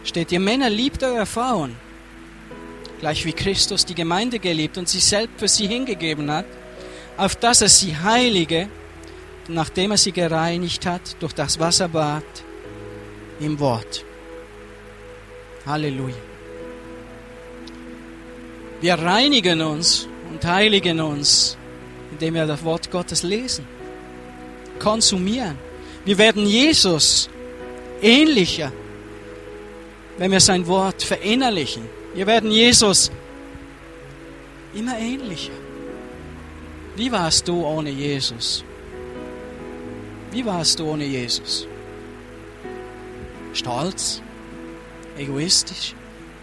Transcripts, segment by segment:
Steht, ihr Männer, liebt eure Frauen, gleich wie Christus die Gemeinde geliebt und sich selbst für sie hingegeben hat, auf dass er sie heilige, nachdem er sie gereinigt hat, durch das Wasserbad im Wort. Halleluja. Wir reinigen uns und heiligen uns, indem wir das Wort Gottes lesen, konsumieren. Wir werden Jesus ähnlicher, wenn wir sein Wort verinnerlichen. Wir werden Jesus immer ähnlicher. Wie warst du ohne Jesus? Wie warst du ohne Jesus? Stolz? Egoistisch?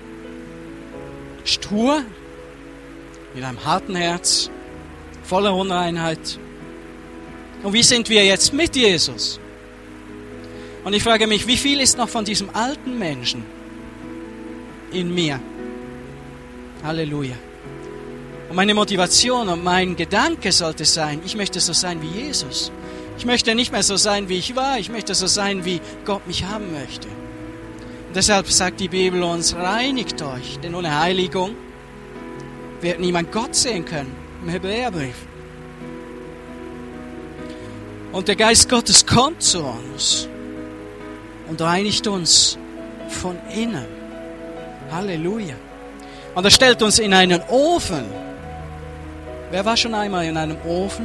Stur? Mit einem harten Herz? Voller Unreinheit? Und wie sind wir jetzt mit Jesus? Und ich frage mich, wie viel ist noch von diesem alten Menschen in mir? Halleluja. Und meine Motivation und mein Gedanke sollte sein, ich möchte so sein wie Jesus. Ich möchte nicht mehr so sein, wie ich war. Ich möchte so sein, wie Gott mich haben möchte. Und deshalb sagt die Bibel uns, reinigt euch, denn ohne Heiligung wird niemand Gott sehen können. Im Hebräerbrief. Und der Geist Gottes kommt zu uns und reinigt uns von innen. Halleluja. Und er stellt uns in einen Ofen. Wer war schon einmal in einem Ofen?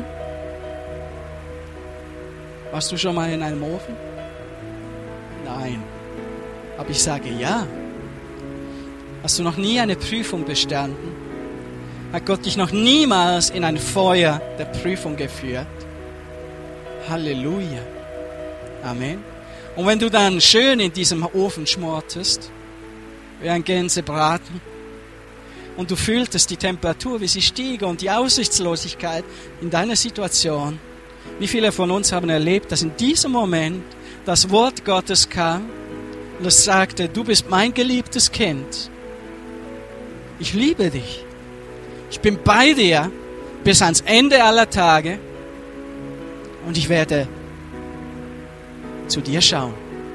Warst du schon mal in einem Ofen? Nein. Aber ich sage ja. Hast du noch nie eine Prüfung bestanden? Hat Gott dich noch niemals in ein Feuer der Prüfung geführt? Halleluja. Amen. Und wenn du dann schön in diesem Ofen schmortest, wie ein Gänsebraten, und du fühltest die Temperatur, wie sie stieg und die Aussichtslosigkeit in deiner Situation, wie viele von uns haben erlebt, dass in diesem Moment das Wort Gottes kam und es sagte, du bist mein geliebtes Kind. Ich liebe dich. Ich bin bei dir bis ans Ende aller Tage und ich werde zu dir schauen.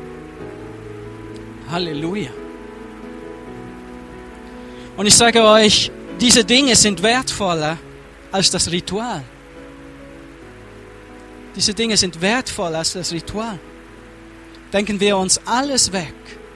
Halleluja. Und ich sage euch, diese Dinge sind wertvoller als das Ritual. Diese Dinge sind wertvoller als das Ritual. Denken wir uns alles weg.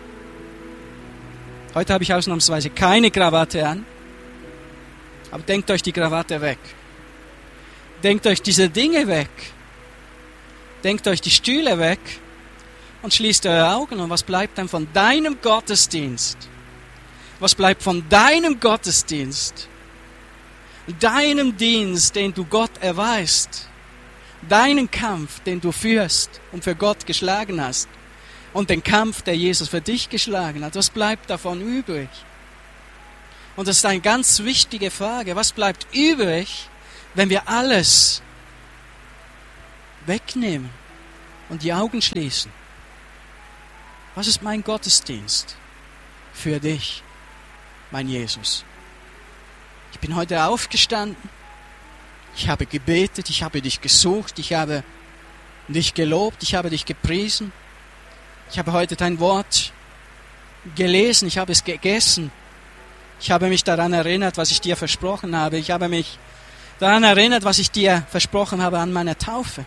Heute habe ich ausnahmsweise keine Krawatte an. Aber denkt euch die Krawatte weg. Denkt euch diese Dinge weg. Denkt euch die Stühle weg. Und schließt eure Augen. Und was bleibt dann von deinem Gottesdienst? Was bleibt von deinem Gottesdienst? Deinem Dienst, den du Gott erweist. Deinen Kampf, den du führst und für Gott geschlagen hast. Und den Kampf, der Jesus für dich geschlagen hat. Was bleibt davon übrig? Und das ist eine ganz wichtige Frage. Was bleibt übrig, wenn wir alles wegnehmen und die Augen schließen? Was ist mein Gottesdienst für dich, mein Jesus? Ich bin heute aufgestanden. Ich habe gebetet, ich habe dich gesucht, ich habe dich gelobt, ich habe dich gepriesen. Ich habe heute dein Wort gelesen, ich habe es gegessen. Ich habe mich daran erinnert, was ich dir versprochen habe. Ich habe mich daran erinnert, was ich dir versprochen habe an meiner Taufe.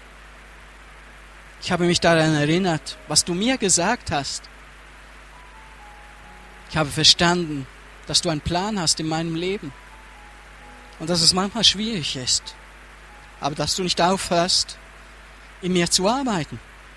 Ich habe mich daran erinnert, was du mir gesagt hast. Ich habe verstanden, dass du einen Plan hast in meinem Leben. Und dass es manchmal schwierig ist. Aber dass du nicht aufhörst, in mir zu arbeiten.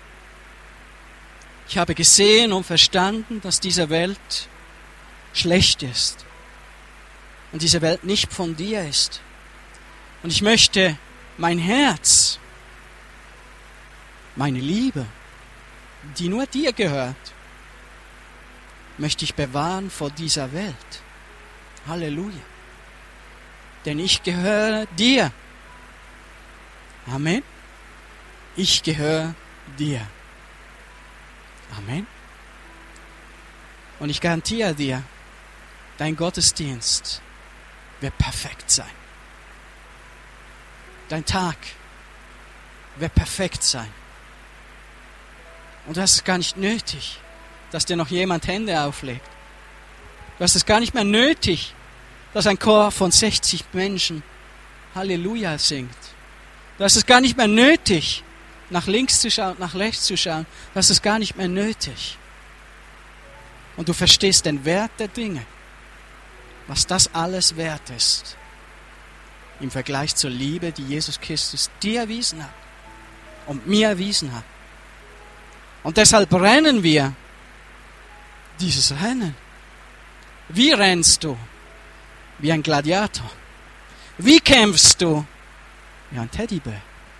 Ich habe gesehen und verstanden, dass diese Welt schlecht ist. Und diese Welt nicht von dir ist. Und ich möchte mein Herz, meine Liebe, die nur dir gehört, möchte ich bewahren vor dieser Welt. Halleluja. Denn ich gehöre dir. Amen. Ich gehöre dir. Amen. Und ich garantiere dir, dein Gottesdienst wird perfekt sein. Dein Tag wird perfekt sein. Und das ist gar nicht nötig, dass dir noch jemand Hände auflegt. Du hast es gar nicht mehr nötig, dass ein Chor von 60 Menschen Halleluja singt. Du hast es gar nicht mehr nötig, nach links zu schauen, nach rechts zu schauen. Du hast es gar nicht mehr nötig. Und du verstehst den Wert der Dinge, was das alles wert ist, im Vergleich zur Liebe, die Jesus Christus dir erwiesen hat und mir erwiesen hat. Und deshalb rennen wir dieses Rennen. Wie rennst du? Wie ein Gladiator. Wie kämpfst du? Wie ein Teddybär.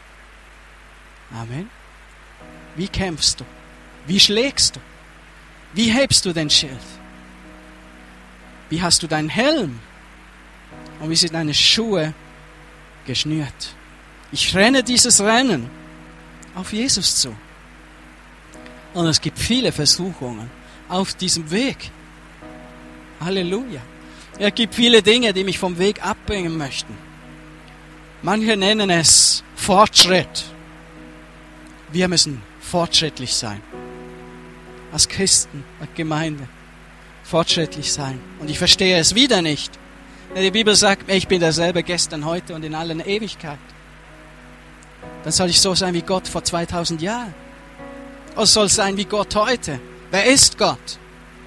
Amen. Wie kämpfst du? Wie schlägst du? Wie hebst du den Schild? Wie hast du deinen Helm? Und wie sind deine Schuhe geschnürt? Ich renne dieses Rennen auf Jesus zu. Und es gibt viele Versuchungen auf diesem Weg. Halleluja. Es gibt viele Dinge, die mich vom Weg abbringen möchten. Manche nennen es Fortschritt. Wir müssen fortschrittlich sein. Als Christen, als Gemeinde. Fortschrittlich sein. Und ich verstehe es wieder nicht. Die Bibel sagt mir, ich bin derselbe gestern, heute und in allen Ewigkeit. Dann soll ich so sein wie Gott vor 2000 Jahren. Oder soll es sein wie Gott heute? Wer ist Gott?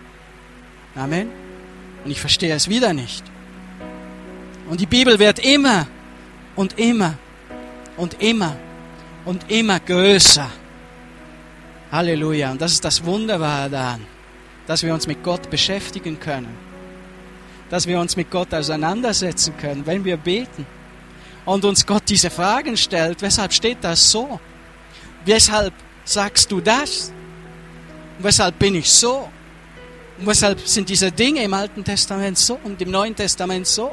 Amen. Und ich verstehe es wieder nicht. Und die Bibel wird immer und immer und immer und immer größer. Halleluja. Und das ist das Wunderbare daran, dass wir uns mit Gott beschäftigen können. Dass wir uns mit Gott auseinandersetzen können, wenn wir beten. Und uns Gott diese Fragen stellt. Weshalb steht das so? Weshalb sagst du das? Und weshalb bin ich so? Und weshalb sind diese Dinge im Alten Testament so und im Neuen Testament so?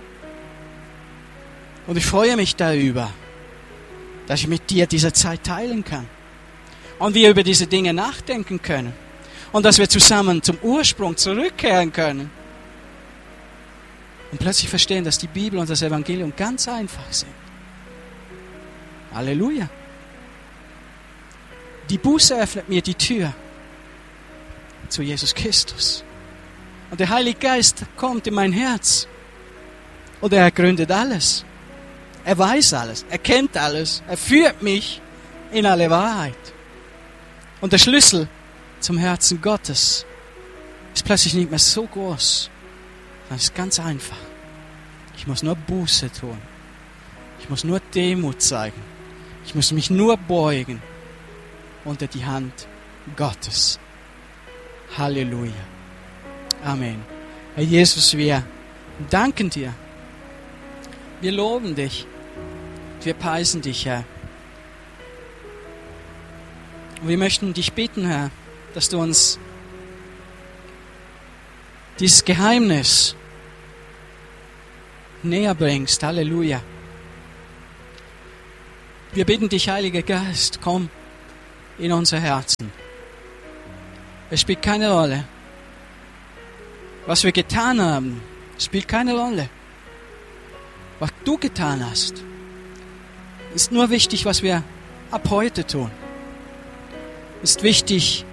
Und ich freue mich darüber, dass ich mit dir diese Zeit teilen kann. Und wir über diese Dinge nachdenken können. Und dass wir zusammen zum Ursprung zurückkehren können. Und plötzlich verstehen, dass die Bibel und das Evangelium ganz einfach sind. Halleluja. Die Buße öffnet mir die Tür zu Jesus Christus. Und der Heilige Geist kommt in mein Herz. Und er ergründet alles. Er weiß alles. Er kennt alles. Er führt mich in alle Wahrheit. Und der Schlüssel zum Herzen Gottes ist plötzlich nicht mehr so groß. Das ist ganz einfach. Ich muss nur Buße tun. Ich muss nur Demut zeigen. Ich muss mich nur beugen unter die Hand Gottes. Halleluja. Amen. Herr Jesus, wir danken dir. Wir loben dich. Wir preisen dich, Herr. Und wir möchten dich bitten, Herr, dass du uns dieses Geheimnis näher bringst. Halleluja. Wir bitten dich, Heiliger Geist, komm in unser Herzen. Es spielt keine Rolle, was wir getan haben. Es spielt keine Rolle, was du getan hast. Es ist nur wichtig, was wir ab heute tun. Es ist wichtig,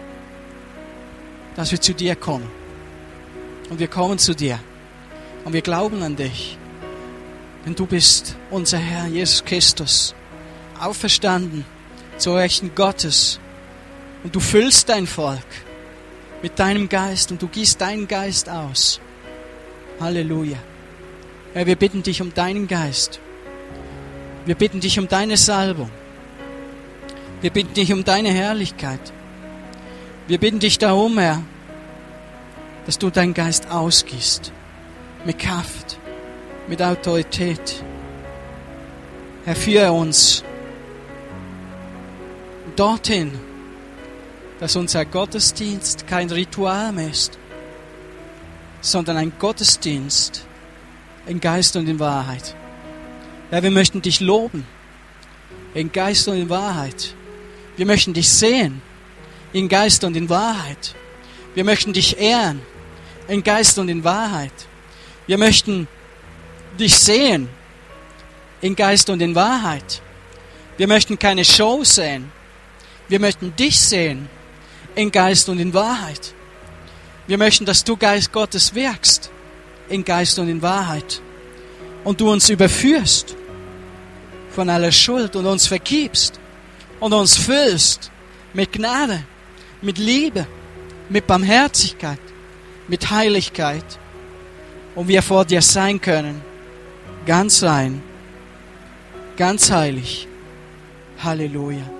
dass wir zu dir kommen. Und wir kommen zu dir. Und wir glauben an dich. Denn du bist unser Herr Jesus Christus. Auferstanden zur Rechten Gottes. Und du füllst dein Volk mit deinem Geist. Und du gießt deinen Geist aus. Halleluja. Herr, wir bitten dich um deinen Geist. Wir bitten dich um deine Salbung. Wir bitten dich um deine Herrlichkeit. Wir bitten dich darum, Herr, dass du deinen Geist ausgießt. Mit Kraft, mit Autorität. Herr, führe uns dorthin, dass unser Gottesdienst kein Ritual mehr ist, sondern ein Gottesdienst in Geist und in Wahrheit. Herr, wir möchten dich loben, in Geist und in Wahrheit. Wir möchten dich sehen, in Geist und in Wahrheit. Wir möchten dich ehren, in Geist und in Wahrheit. Wir möchten dich sehen, in Geist und in Wahrheit. Wir möchten keine Show sehen. Wir möchten dich sehen, in Geist und in Wahrheit. Wir möchten, dass du, Geist Gottes, wirkst in Geist und in Wahrheit und du uns überführst von aller Schuld und uns vergibst und uns füllst mit Gnade, mit Liebe, mit Barmherzigkeit, mit Heiligkeit und wir vor dir sein können, ganz rein, ganz heilig. Halleluja.